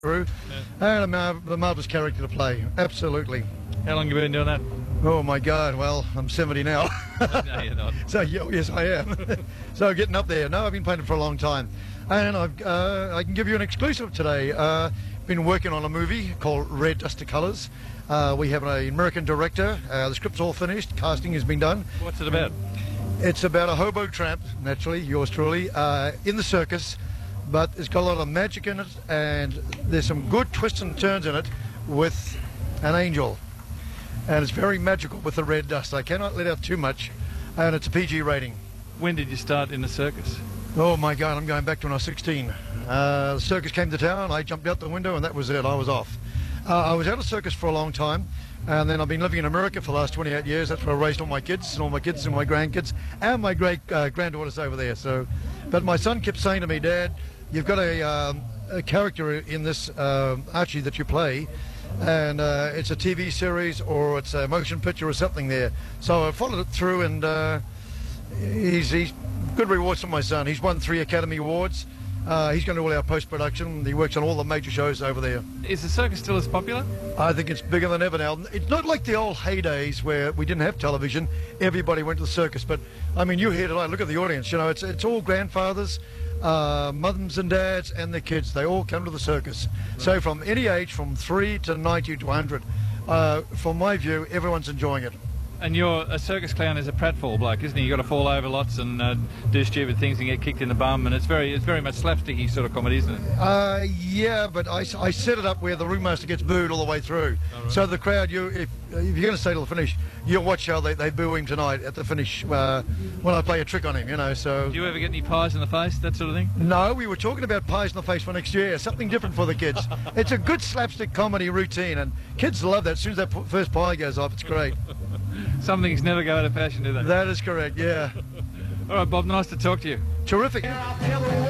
through. And a marvellous character to play, absolutely. How long have you been doing that? Oh my God, well, I'm 70 now. No, you're not. So, yes, I am. So getting up there. No, I've been playing it for a long time. And I can give you an exclusive today. Been working on a movie called Red Dust to Colours. We have an American director. The script's all finished. Casting has been done. What's it about? It's about a hobo tramp, naturally, yours truly, in the circus. But it's got a lot of magic in it, and there's some good twists and turns in it with an angel. And it's very magical with the red dust. I cannot let out too much, and it's a PG rating. When did you start in the circus? Oh my God, I'm going back to when I was 16. The circus came to town, I jumped out the window, and that was it, I was off. I was out of circus for a long time, and then I've been living in America for the last 28 years. That's where I raised all my kids and my grandkids, and my great-granddaughters over there. So, but my son kept saying to me, Dad, you've got a character in this Archie that you play, and it's a TV series or it's a motion picture or something there. So I followed it through, and he's good rewards for my son. He's won 3 Academy Awards. He's going to do all our post-production. He works on all the major shows over there. Is the circus still as popular? I think it's bigger than ever now. It's not like the old heydays where we didn't have television. Everybody went to the circus. But, I mean, you're here tonight. Look at the audience. You know, it's all grandfathers, mums and dads and their kids. They all come to the circus. So from any age, from 3 to 90 to 100, from my view, everyone's enjoying it. And you're a circus clown is a pratfall bloke, isn't he? You've got to fall over lots and do stupid things and get kicked in the bum, and it's very much slapsticky sort of comedy, isn't it? Yeah, but I set it up where the ringmaster gets booed all the way through. Oh, right. So the crowd, if you're going to stay till the finish, you'll watch how they boo him tonight at the finish when I play a trick on him, you know. So. Do you ever get any pies in the face, that sort of thing? No, we were talking about pies in the face for next year, something different for the kids. It's a good slapstick comedy routine, and kids love that. As soon as that first pie goes off, it's great. Some things never go out of fashion, do they? That is correct, yeah. All right, Bob, nice to talk to you. Terrific.